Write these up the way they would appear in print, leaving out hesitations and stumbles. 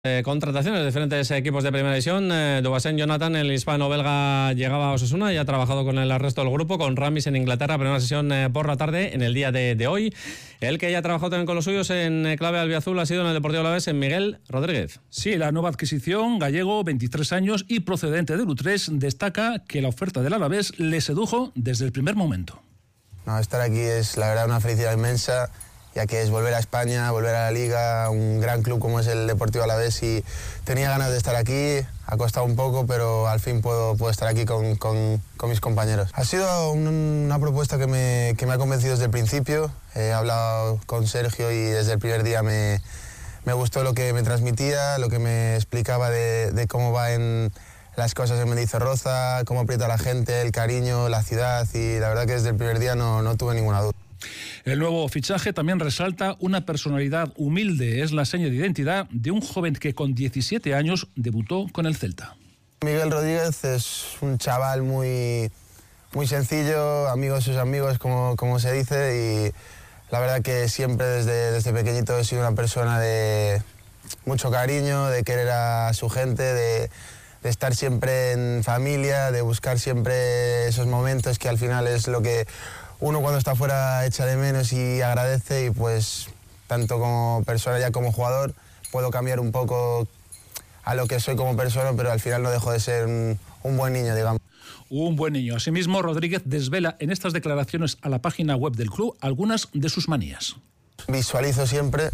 Contrataciones de diferentes equipos de primera división. Dubasen Jonathan, el hispano-belga, llegaba a Osasuna y ha trabajado con el resto del grupo, con Ramis en Inglaterra, primera sesión por la tarde en el día de hoy. El que ya ha trabajado también con los suyos en clave albiazul ha sido en el Deportivo Alavés, en Miguel Rodríguez. Sí, la nueva adquisición, gallego, 23 años y procedente del U3, destaca que la oferta del Alavés le sedujo desde el primer momento. No, estar aquí es la verdad una felicidad inmensa, ya que es volver a España, volver a la Liga, un gran club como es el Deportivo Alavés, y tenía ganas de estar aquí, ha costado un poco, pero al fin puedo estar aquí con mis compañeros. Ha sido una propuesta que me ha convencido desde el principio. He hablado con Sergio y desde el primer día me gustó lo que me transmitía, lo que me explicaba de cómo va en las cosas en Mendizorroza, cómo aprieta a la gente, el cariño, la ciudad, y la verdad que desde el primer día no tuve ninguna duda. El nuevo fichaje también resalta una personalidad humilde. Es la seña de identidad de un joven que con 17 años debutó con el Celta. Miguel Rodríguez es un chaval muy sencillo, amigo de sus amigos, como se dice, y la verdad que siempre desde pequeñito he sido una persona de mucho cariño, de querer a su gente, de estar siempre en familia, de buscar siempre esos momentos que al final es lo que uno cuando está fuera echa de menos y agradece, y pues tanto como persona ya como jugador puedo cambiar un poco a lo que soy como persona, pero al final no dejo de ser un buen niño, digamos. Un buen niño. Asimismo, Rodríguez desvela en estas declaraciones a la página web del club algunas de sus manías. Visualizo siempre,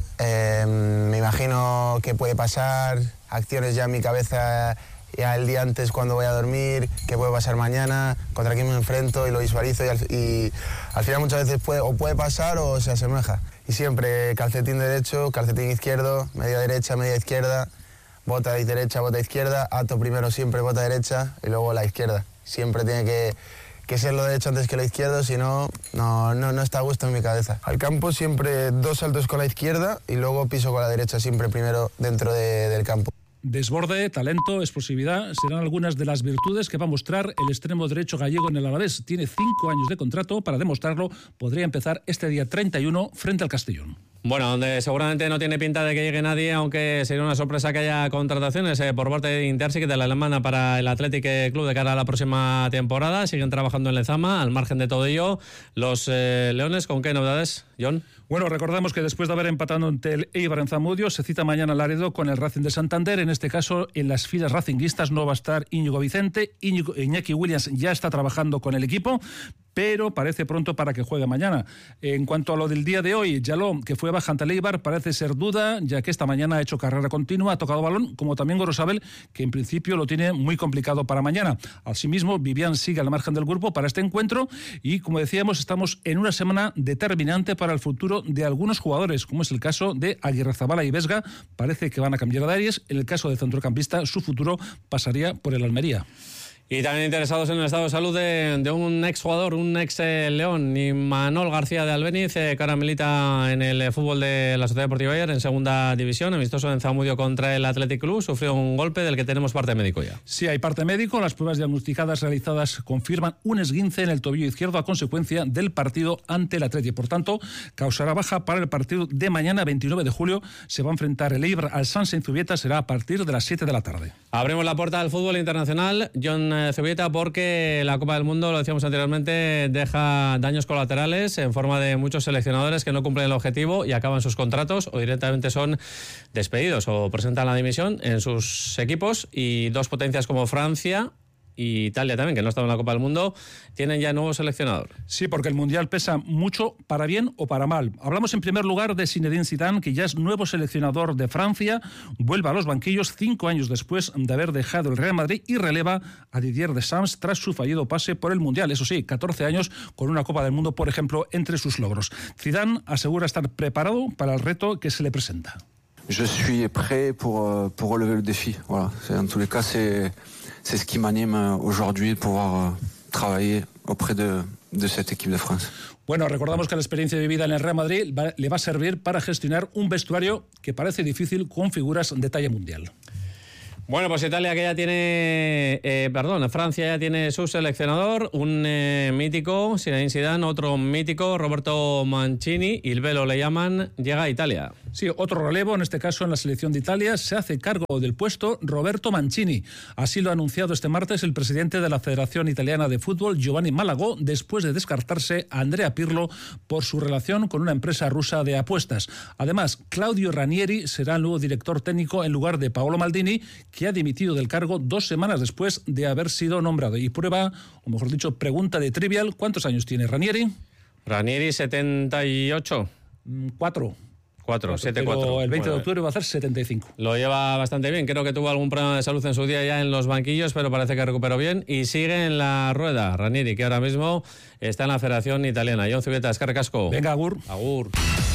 me imagino qué puede pasar, acciones ya en mi cabeza ya el día antes cuando voy a dormir, qué puede pasar mañana, contra quién me enfrento, y lo visualizo, y al final muchas veces puede pasar o se asemeja. Y siempre calcetín derecho, calcetín izquierdo, media derecha, media izquierda, bota derecha, bota izquierda, ato primero siempre bota derecha y luego la izquierda. Siempre tiene que ser lo derecho antes que lo izquierdo, si no está a gusto en mi cabeza. Al campo siempre 2 saltos con la izquierda y luego piso con la derecha, siempre primero dentro del campo. Desborde, talento, explosividad serán algunas de las virtudes que va a mostrar el extremo derecho gallego en el Alavés. Tiene 5 años de contrato. Para demostrarlo, podría empezar este día 31 frente al Castellón. Bueno, donde seguramente no tiene pinta de que llegue nadie, aunque sería una sorpresa que haya contrataciones por parte de Intersic, de la alemana, para el Athletic Club de cara a la próxima temporada. Siguen trabajando en Lezama. Al margen de todo ello, los Leones, ¿con qué novedades, John? Bueno, recordamos que después de haber empatado ante el Eibar en Zamudio, se cita mañana Laredo con el Racing de Santander. En este caso, en las filas racinguistas no va a estar Íñigo Vicente. Iñaki Williams ya está trabajando con el equipo, pero parece pronto para que juegue mañana. En cuanto a lo del día de hoy, Yaló, que fue baja ante el Eibar, parece ser duda, ya que esta mañana ha hecho carrera continua, ha tocado balón, como también Gorosabel, que en principio lo tiene muy complicado para mañana. Asimismo, Vivian sigue al margen del grupo para este encuentro, y como decíamos, estamos en una semana determinante para el futuro de algunos jugadores, como es el caso de Aguirrezabala y Vesga. Parece que van a cambiar de áreas. En el caso del centrocampista, su futuro pasaría por el Almería. Y también interesados en el estado de salud de un exjugador, un ex León, Imanol García de Albeniz, que ahora milita en el fútbol de la Sociedad Deportiva Eibar en segunda división, amistoso en Zamudio contra el Athletic Club. Sufrió un golpe del que tenemos parte médico ya. Sí, hay parte médico. Las pruebas diagnosticadas realizadas confirman un esguince en el tobillo izquierdo a consecuencia del partido ante el Athletic. Por tanto, causará baja para el partido de mañana, 29 de julio. Se va a enfrentar el Eibar al Sanse en Zubieta. Será a partir de las 7 de la tarde. Abrimos la puerta al fútbol internacional, John Zubieta, porque la Copa del Mundo, lo decíamos anteriormente, deja daños colaterales en forma de muchos seleccionadores que no cumplen el objetivo y acaban sus contratos o directamente son despedidos o presentan la dimisión en sus equipos. Y dos potencias como Francia y Italia también, que no estaba en la Copa del Mundo, tienen ya nuevo seleccionador. Sí, porque el Mundial pesa mucho para bien o para mal. Hablamos en primer lugar de Zinedine Zidane, que ya es nuevo seleccionador de Francia, vuelve a los banquillos 5 años después de haber dejado el Real Madrid y releva a Didier Deschamps tras su fallido pase por el Mundial. Eso sí, 14 años con una Copa del Mundo, por ejemplo, entre sus logros. Zidane asegura estar preparado para el reto que se le presenta. Je suis prêt pour relever le défi. Voilà. En tous les cas, c'est ce qui m'anime aujourd'hui, pouvoir travailler auprès de cette équipe de France. Bueno, recordamos que la experiencia vivida en el Real Madrid le va a servir para gestionar un vestuario que parece difícil con figuras de talla mundial. Bueno, pues Italia que ya tiene, Francia ya tiene su seleccionador, un mítico, Zinedine Zidane, otro mítico, Roberto Mancini, il Velo le llaman, llega a Italia. Sí, otro relevo, en este caso en la selección de Italia, se hace cargo del puesto Roberto Mancini. Así lo ha anunciado este martes el presidente de la Federación Italiana de Fútbol, Giovanni Malagò, después de descartarse a Andrea Pirlo por su relación con una empresa rusa de apuestas. Además, Claudio Ranieri será el nuevo director técnico en lugar de Paolo Maldini, que ha dimitido del cargo 2 semanas después de haber sido nombrado. Y prueba, o mejor dicho, pregunta de trivial, ¿cuántos años tiene Ranieri? Ranieri, 78. 4. 7-4. El 20 de octubre va a hacer 75. Lo lleva bastante bien. Creo que tuvo algún problema de salud en su día ya en los banquillos, pero parece que recuperó bien. Y sigue en la rueda Ranieri, que ahora mismo está en la Federación Italiana. Jon Zubieta, eskerrik asko. Venga, agur. Agur.